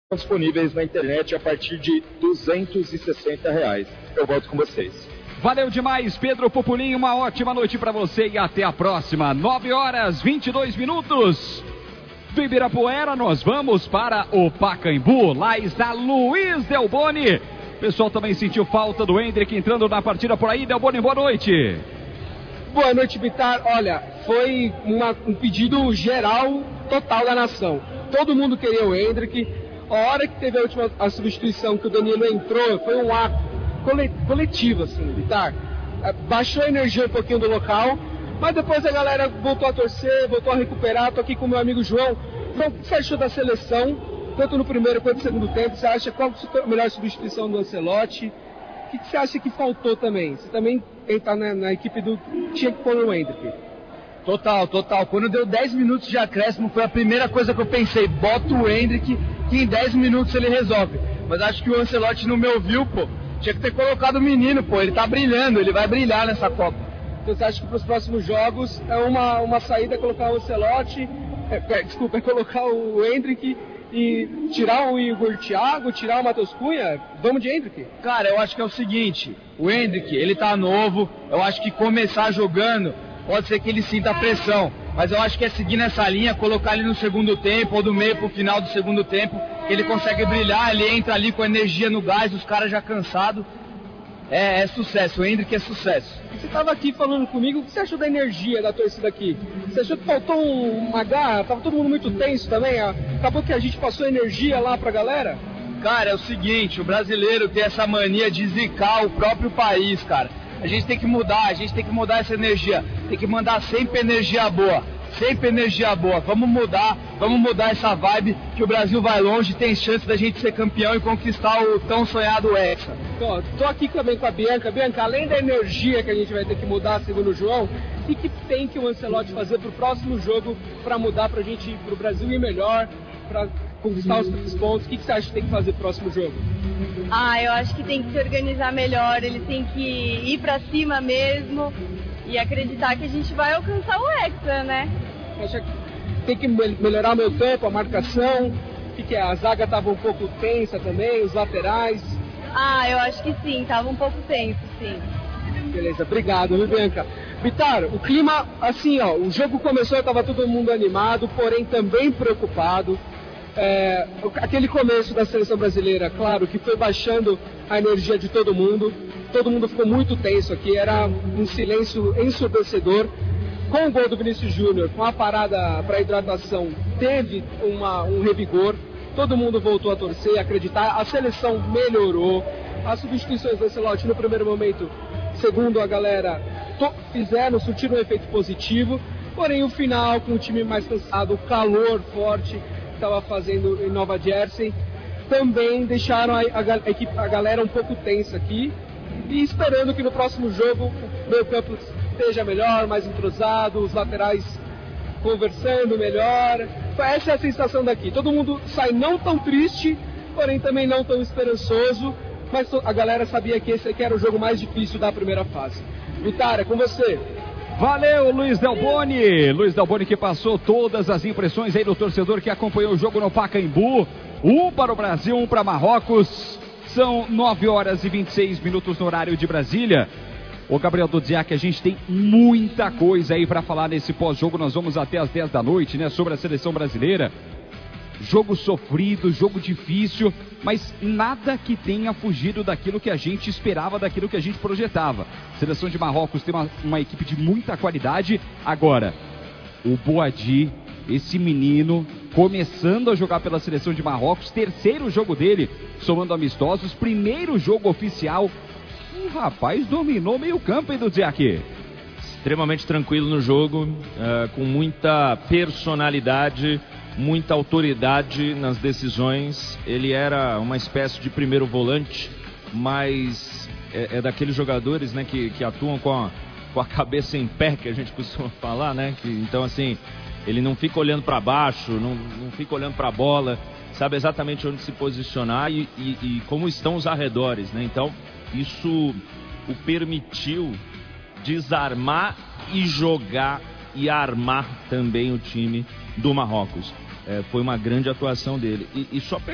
disponíveis na internet a partir de R$260. Eu volto com vocês. Valeu demais, Pedro Pupulinho, uma ótima noite para você e até a próxima. 9h22. Do Ibirapuera nós vamos para o Pacaembu, lá está Luiz Delboni. O pessoal também sentiu falta do Hendrick entrando na partida por aí. Delboni, boa noite. Boa noite, Bitar. Olha, foi um pedido geral, total da nação. Todo mundo queria o Hendrick. A hora que teve a substituição, que o Danilo entrou, foi um ato coletivo, assim, Bitar. Baixou a energia um pouquinho do local, mas depois a galera voltou a torcer, voltou a recuperar. Tô aqui com meu amigo João. Então, o que você achou da seleção, tanto no primeiro quanto no segundo tempo? Você acha qual a melhor substituição do Ancelotti? O que você acha que faltou também? Você também está na equipe do... Tinha que pôr o Hendrick. Total. Quando deu 10 minutos de acréscimo, foi a primeira coisa que eu pensei. Bota o Hendrick, que em 10 minutos ele resolve. Mas acho que o Ancelotti não me ouviu, pô. Tinha que ter colocado o menino, pô. Ele tá brilhando, ele vai brilhar nessa Copa. Então você acha que para os próximos jogos é uma saída colocar o Ancelotti... colocar o Hendrick e tirar o Igor Thiago, tirar o Matheus Cunha? Vamos de Hendrick? Cara, eu acho que é o seguinte. O Hendrick, ele tá novo. Eu acho que começar jogando... Pode ser que ele sinta a pressão, mas eu acho que é seguir nessa linha, colocar ele no segundo tempo, ou do meio pro final do segundo tempo, que ele consegue brilhar, ele entra ali com energia no gás, os caras já cansados. É sucesso, o Hendrick é sucesso. Você estava aqui falando comigo, o que você achou da energia da torcida aqui? Você achou que faltou uma garra? Tava todo mundo muito tenso também? Acabou que a gente passou energia lá pra galera? Cara, é o seguinte, o brasileiro tem essa mania de zicar o próprio país, cara. A gente tem que mudar essa energia. Tem que mandar sempre energia boa. Vamos mudar essa vibe, que o Brasil vai longe, tem chance da gente ser campeão e conquistar o tão sonhado Hexa. Tô aqui também com a Bianca. Bianca, além da energia que a gente vai ter que mudar, segundo o João, o que tem que o Ancelotti fazer pro próximo jogo para mudar pra gente, pro Brasil ir melhor, para conquistar os 3 pontos? O que você acha que tem que fazer pro próximo jogo? Eu acho que tem que se organizar melhor, ele tem que ir pra cima mesmo e acreditar que a gente vai alcançar o Hexa, né? Acha que tem que melhorar o meio campo, a marcação? O que é? A zaga tava um pouco tensa também, os laterais? Eu acho que sim, tava um pouco tenso, sim. Beleza, obrigado, viu, Bianca? Vitar, o clima, assim, o jogo começou, tava todo mundo animado, porém também preocupado. Aquele começo da seleção brasileira, claro, que foi baixando a energia de todo mundo ficou muito tenso aqui, era um silêncio ensurdecedor. Com o gol do Vinícius Júnior, com a parada para hidratação, teve um revigor, todo mundo voltou a torcer, a acreditar, a seleção melhorou, as substituições do Ancelotti no primeiro momento, segundo a galera, surtiram um efeito positivo, porém o final, com o time mais cansado, o calor forte estava fazendo em Nova Jersey, também deixaram a galera um pouco tensa aqui, e esperando que no próximo jogo o meio campo esteja melhor, mais entrosado, os laterais conversando melhor. Essa é a sensação daqui, todo mundo sai não tão triste, porém também não tão esperançoso, mas a galera sabia que esse aqui era o jogo mais difícil da primeira fase. Vitória, com você. Valeu, Luiz Delboni. Luiz Delboni que passou todas as impressões aí do torcedor que acompanhou o jogo no Pacaembu. 1 para o Brasil, 1 para Marrocos. São 9h26 no horário de Brasília. Ô Gabriel Dudziak, a gente tem muita coisa aí para falar nesse pós-jogo. Nós vamos até às 10 da noite, né? Sobre a seleção brasileira. Jogo sofrido, jogo difícil, mas nada que tenha fugido daquilo que a gente esperava, daquilo que a gente projetava. A seleção de Marrocos tem uma equipe de muita qualidade. Agora, o Boadi, esse menino, começando a jogar pela seleção de Marrocos, terceiro jogo dele, somando amistosos, primeiro jogo oficial. O rapaz dominou meio campo, hein, Dudziak? Extremamente tranquilo no jogo, com muita personalidade, muita autoridade nas decisões. Ele era uma espécie de primeiro volante, mas é daqueles jogadores, né, que atuam com a cabeça em pé, que a gente costuma falar, né? Então, assim, ele não fica olhando para baixo, não fica olhando para a bola, sabe exatamente onde se posicionar e como estão os arredores, né? Então, isso o permitiu desarmar e jogar e armar também o time do Marrocos. Foi uma grande atuação dele. E só